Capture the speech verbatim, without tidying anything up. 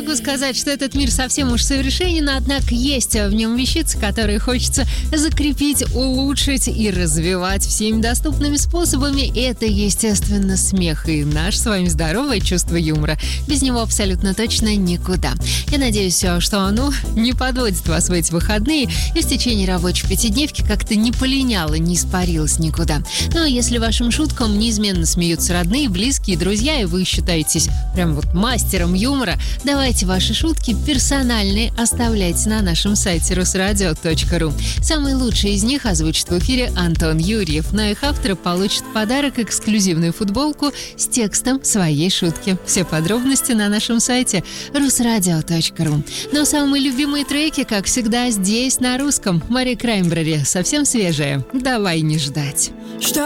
могу сказать, что этот мир совсем уж совершенен, однако есть в нем вещицы, которые хочется закрепить, улучшить и развивать всеми доступными способами. Это, естественно, смех и наше с вами здоровое чувство юмора. Без него абсолютно точно никуда. Я надеюсь, что оно не подводит вас в эти выходные и в течение рабочей пятидневки как-то не полиняло, не испарилось никуда. Ну а если вашим шуткам неизменно смеются родные, близкие, друзья, и вы считаетесь прям вот мастером юмора, давайте ваши шутки персональные оставляйте на нашем сайте русрадио точка ру. Самые лучшие из них озвучит в эфире Антон Юрьев, но их авторы получат в подарок эксклюзивную футболку с текстом своей шутки. Все подробности на нашем сайте русрадио точка ру. Но самые любимые треки, как всегда, здесь на русском. Мари Краймбрери, совсем свежая. Давай не ждать. Что